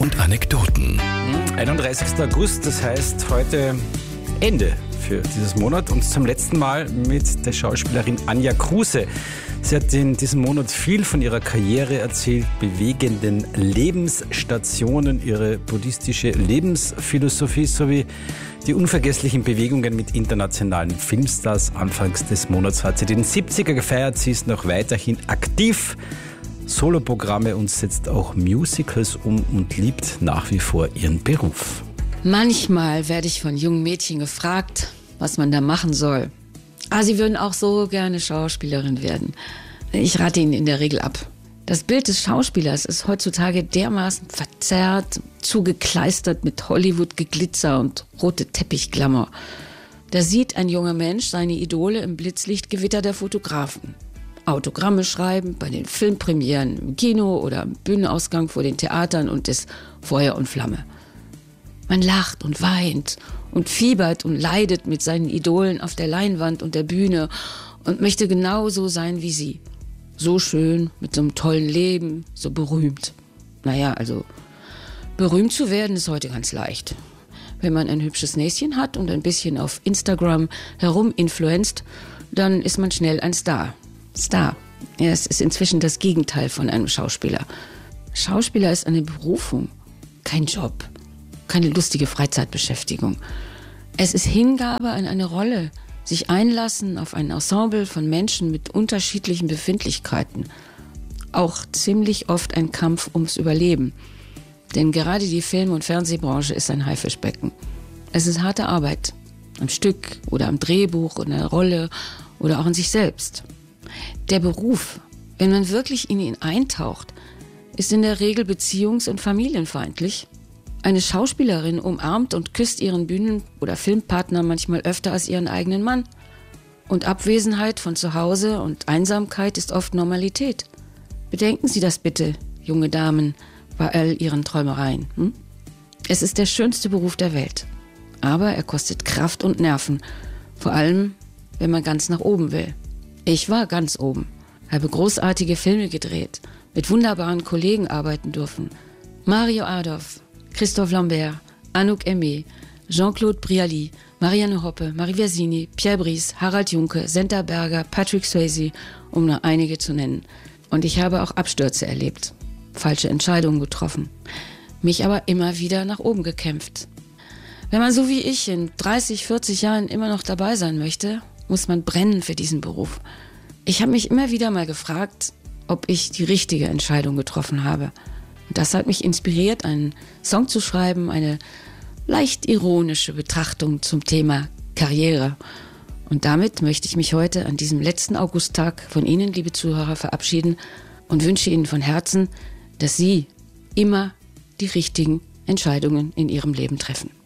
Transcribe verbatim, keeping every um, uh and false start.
und Anekdoten. einunddreißigster August, das heißt heute Ende für dieses Monat und zum letzten Mal mit der Schauspielerin Anja Kruse. Sie hat in diesem Monat viel von ihrer Karriere erzählt, bewegenden Lebensstationen, ihre buddhistische Lebensphilosophie sowie die unvergesslichen Bewegungen mit internationalen Filmstars. Anfangs des Monats hat sie den siebziger gefeiert. Sie ist noch weiterhin aktiv, Soloprogramme und setzt auch Musicals um und liebt nach wie vor ihren Beruf. Manchmal werde ich von jungen Mädchen gefragt, was man da machen soll. Ah, sie würden auch so gerne Schauspielerin werden. Ich rate ihnen in der Regel ab. Das Bild des Schauspielers ist heutzutage dermaßen verzerrt, zugekleistert mit Hollywood-Geglitzer und rote Teppichglamour. Da sieht ein junger Mensch seine Idole im Blitzlichtgewitter der Fotografen. Autogramme schreiben bei den Filmpremieren im Kino oder am Bühnenausgang vor den Theatern und ist Feuer und Flamme. Man lacht und weint und fiebert und leidet mit seinen Idolen auf der Leinwand und der Bühne und möchte genauso sein wie sie. So schön, mit so einem tollen Leben, so berühmt. Naja, also berühmt zu werden ist heute ganz leicht. Wenn man ein hübsches Näschen hat und ein bisschen auf Instagram heruminfluenzt, dann ist man schnell ein Star. Star. Ja, es ist inzwischen das Gegenteil von einem Schauspieler. Schauspieler ist eine Berufung, kein Job. Keine lustige Freizeitbeschäftigung. Es ist Hingabe an eine Rolle, sich einlassen auf ein Ensemble von Menschen mit unterschiedlichen Befindlichkeiten. Auch ziemlich oft ein Kampf ums Überleben. Denn gerade die Film- und Fernsehbranche ist ein Haifischbecken. Es ist harte Arbeit. Am Stück oder am Drehbuch oder der Rolle oder auch an sich selbst. Der Beruf, wenn man wirklich in ihn eintaucht, ist in der Regel beziehungs- und familienfeindlich. Eine Schauspielerin umarmt und küsst ihren Bühnen- oder Filmpartner manchmal öfter als ihren eigenen Mann. Und Abwesenheit von zu Hause und Einsamkeit ist oft Normalität. Bedenken Sie das bitte, junge Damen, bei all Ihren Träumereien. Hm? Es ist der schönste Beruf der Welt. Aber er kostet Kraft und Nerven. Vor allem, wenn man ganz nach oben will. Ich war ganz oben, habe großartige Filme gedreht, mit wunderbaren Kollegen arbeiten dürfen. Mario Adorf, Christophe Lambert, Anouk Aimée, Jean-Claude Brialy, Marianne Hoppe, Marie Versini, Pierre Brice, Harald Junke, Senta Berger, Patrick Swayze, um nur einige zu nennen. Und ich habe auch Abstürze erlebt, falsche Entscheidungen getroffen, mich aber immer wieder nach oben gekämpft. Wenn man so wie ich in dreißig, vierzig Jahren immer noch dabei sein möchte, muss man brennen für diesen Beruf. Ich habe mich immer wieder mal gefragt, ob ich die richtige Entscheidung getroffen habe. Und das hat mich inspiriert, einen Song zu schreiben, eine leicht ironische Betrachtung zum Thema Karriere. Und damit möchte ich mich heute an diesem letzten Augusttag von Ihnen, liebe Zuhörer, verabschieden und wünsche Ihnen von Herzen, dass Sie immer die richtigen Entscheidungen in Ihrem Leben treffen.